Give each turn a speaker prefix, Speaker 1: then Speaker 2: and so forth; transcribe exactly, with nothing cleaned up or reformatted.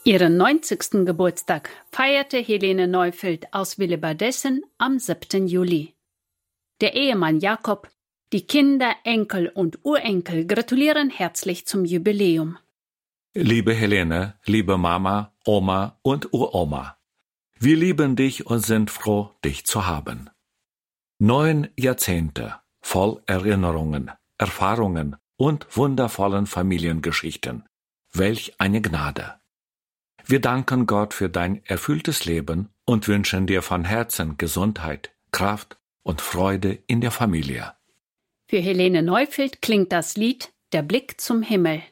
Speaker 1: Ihren neunzigsten Geburtstag feierte Helene Neufeld aus Willebadessen am siebten Juli. Der Ehemann Jakob, die Kinder, Enkel und Urenkel gratulieren herzlich zum Jubiläum.
Speaker 2: Liebe Helene, liebe Mama, Oma und Uroma, wir lieben dich und sind froh, dich zu haben. Neun Jahrzehnte voll Erinnerungen, Erfahrungen und wundervollen Familiengeschichten. Welch eine Gnade! Wir danken Gott für dein erfülltes Leben und wünschen dir von Herzen Gesundheit, Kraft und Freude in der Familie.
Speaker 1: Für Helene Neufeld klingt das Lied Der Blick zum Himmel.